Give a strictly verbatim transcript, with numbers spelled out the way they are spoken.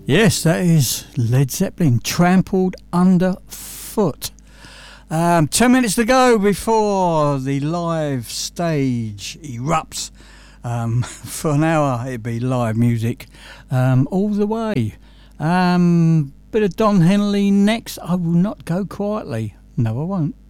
Yes, that is Led Zeppelin, Trampled Underfoot. Um, ten minutes to go before the live stage erupts. Um, for an hour it'd be live music um, all the way. Um, bit of Don Henley next. I will not go quietly. No, I won't.